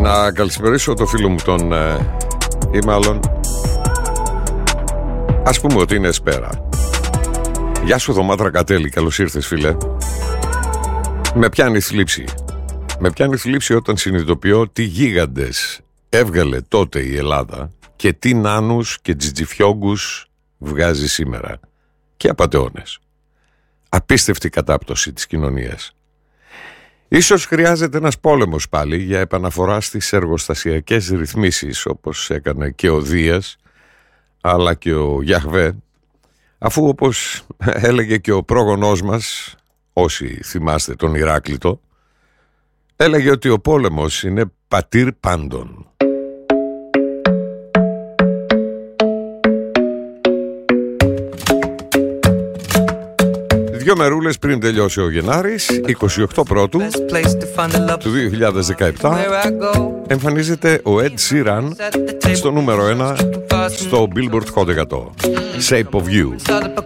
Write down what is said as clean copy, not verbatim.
Να καλησπερίσω το φίλο μου τον ή μάλλον ας πούμε ότι είναι Εσπέρα. Γεια σου Δωμάτρα Κατέλη, καλώς ήρθες φίλε. Με πιάνει θλίψη. Με πιάνει θλίψη όταν συνειδητοποιώ τι γίγαντες έβγαλε τότε η Ελλάδα και τι νάνους και τζιτζιφιόγκους βγάζει σήμερα. Και απατεώνες. Απίστευτη κατάπτωση της κοινωνίας. Ίσως χρειάζεται ένας πόλεμος πάλι για επαναφορά στις εργοστασιακές ρυθμίσεις, όπως έκανε και ο Δίας αλλά και ο Γιαχβέ, αφού όπως έλεγε και ο πρόγονός μας, όσοι θυμάστε τον Ηράκλειτο, έλεγε ότι ο πόλεμος είναι πατήρ πάντων. Δύο μερούλες πριν τελειώσει ο Γενάρης, 28 Πρώτου του 2017, εμφανίζεται ο Ed Sheeran στο νούμερο 1 στο Billboard Hot 100. Shape of You.